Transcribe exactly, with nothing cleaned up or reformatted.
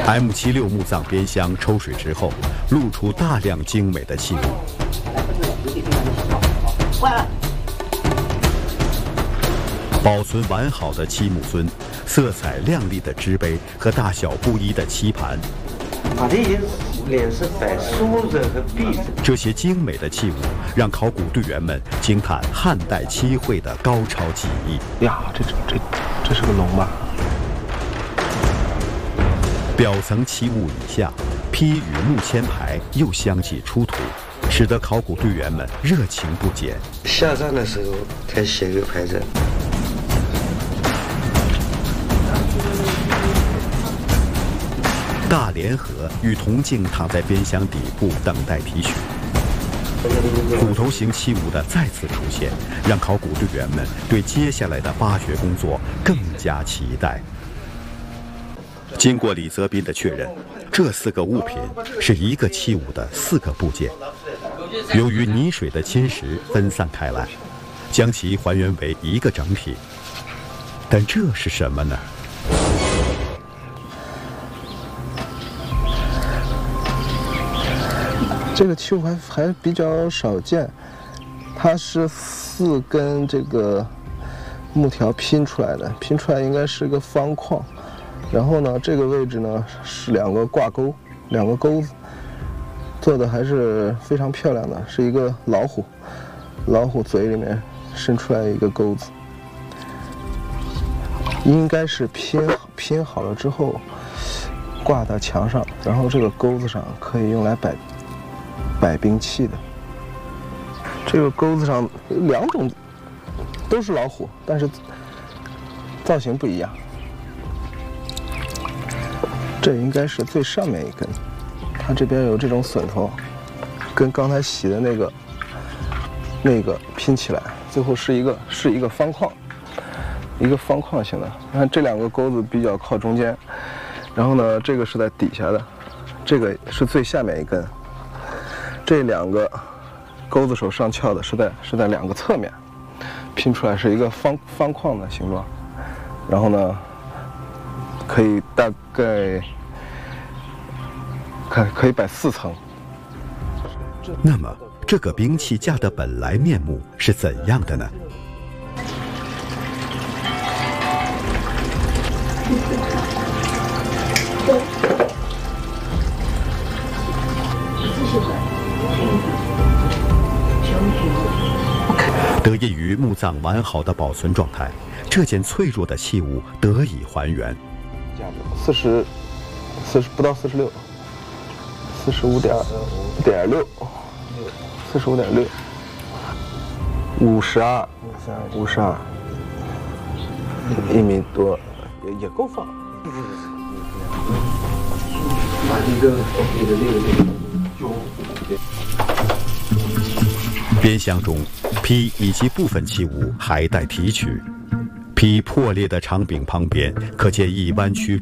M 七六木葬边箱抽水之后，露出大量精美的器物。保存完好的漆木尊，色彩亮丽的纸杯和大小不一的漆盘。 把这些脸是摆梳子和篦子。 这些精美的器物让考古队员们惊叹汉代漆绘的高超技艺。 呀，这这这这是个龙吧？ 表层漆物以下，坯与木签牌又相继出土，使得考古队员们热情不减。 下葬的时候才写个牌子。 大莲盒与铜镜躺在边箱底部等待提取。虎头形器物的再次出现，让考古队员们对接下来的挖掘工作更加期待。经过李泽斌的确认，这四个物品是一个器物的四个部件，由于泥水的侵蚀分散开来，将其还原为一个整体。但这是什么呢？ 这个器物还还比较少见，它是四根这个木条拼出来的，拼出来应该是个方框。然后呢，这个位置呢是两个挂钩，两个钩子，做的还是非常漂亮的，是一个老虎，老虎嘴里面伸出来一个钩子，应该是拼拼好了之后挂到墙上，然后这个钩子上可以用来摆摆兵器的。这个钩子上有两种，都是老虎，但是造型不一样。这应该是最上面一根，它这边有这种榫头，跟刚才洗的那个那个拼起来，最后是一个是一个方框，一个方框型的。你看这两个钩子比较靠中间，然后呢，这个是在底下的，这个是最下面一根。这两个钩子手上翘的是在是在两个侧面拼出来，是一个方方框的形状。然后呢，可以大概可可以摆四层。 那么，这个兵器架的本来面目是怎样的呢？得益于墓葬完好的保存状态，这件脆弱的器物得以还原。 四十，四十不到四十六，四十五点点六，四十五点六，五十二，五十二，一米多，也也够放。 把这个给的那个就。 边箱中，坯以及部分器物还待提取。坯破裂的长柄旁边，可见一弯曲。